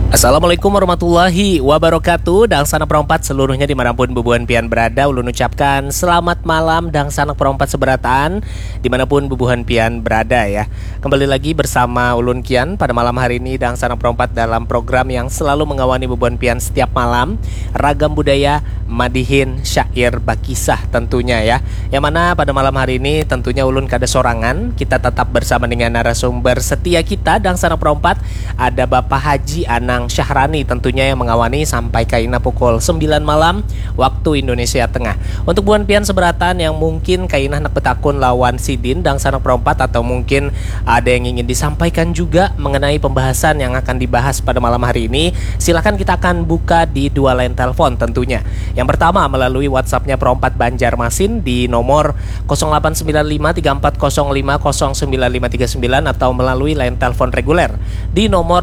Assalamualaikum warahmatullahi wabarakatuh. Dang sanak perompat seluruhnya dimanapun bubuhan pian berada, ulun ucapkan selamat malam dang sanak perompat seberataan dimanapun bubuhan pian berada ya. Kembali lagi bersama ulun kian pada malam hari ini dang sanak perompat dalam program yang selalu mengawani bubuhan pian setiap malam, Ragam Budaya Madihin Syair Bakisah tentunya ya. Yang mana pada malam hari ini tentunya ulun kada sorangan, kita tetap bersama dengan narasumber setia kita dang sanak perompat, ada Bapak Haji Anang Syahrani tentunya yang mengawani sampai kaina pukul 9 malam waktu Indonesia Tengah. Untuk buan pian seberatan yang mungkin kaina nak betakun lawan sidin dang sanak perompat, atau mungkin ada yang ingin disampaikan juga mengenai pembahasan yang akan dibahas pada malam hari ini, silakan kita akan buka di dua line telepon tentunya. Yang pertama melalui WhatsAppnya Perompat Banjarmasin di nomor 089534050959 atau melalui line telepon reguler di nomor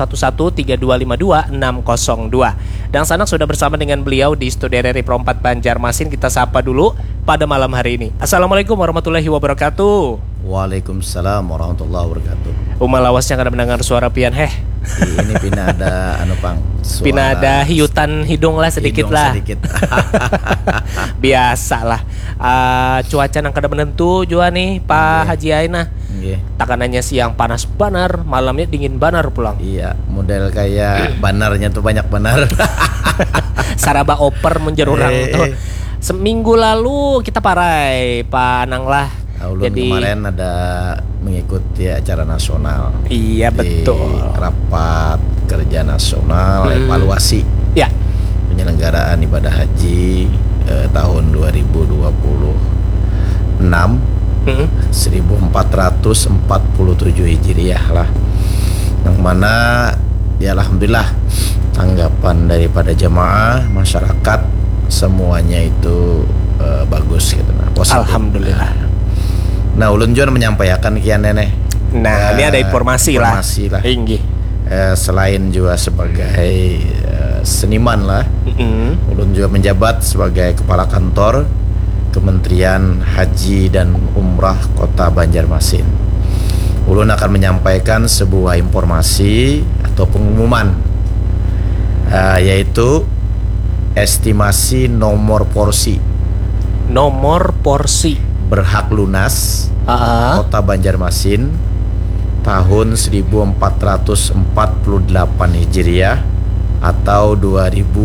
05113252 Dan sanak sudah bersama dengan beliau di studio dari Perompat Banjarmasin. Kita sapa dulu pada malam hari ini. Assalamualaikum warahmatullahi wabarakatuh. Waalaikumsalam warahmatullahi wabarakatuh. Lawasnya kada mendengar suara pian Ini pina ada suara, pina ada hiutan hidung lah sedikit hidung lah sedikit. Biasalah. Cuaca nang kada menentu juga nih Pak Haji Aina. Takanannya siang panas banar, malamnya dingin banar pulang. Iya, model kayak banarnya tuh banyak banar. Saraba oper menjerurang tuh. Seminggu lalu kita parai Pak Anang lah. Jadi kemarin ada mengikuti acara nasional. Iya betul. Rapat kerja nasional evaluasi ya penyelenggaraan ibadah haji tahun 2026 1447 Hijriah lah. Yang mana ya alhamdulillah tanggapan daripada jemaah masyarakat semuanya itu bagus gitu, positif. Alhamdulillah. Nah, ulun juga menyampaikan kian nenek. Nah, ini ada informasi lah. Selain juga sebagai seniman lah, ulun juga menjabat sebagai kepala kantor Kementerian Haji dan Umrah Kota Banjarmasin. Ulun akan menyampaikan sebuah informasi atau pengumuman, yaitu estimasi nomor porsi berhak lunas Kota Banjarmasin tahun 1448 Hijriah atau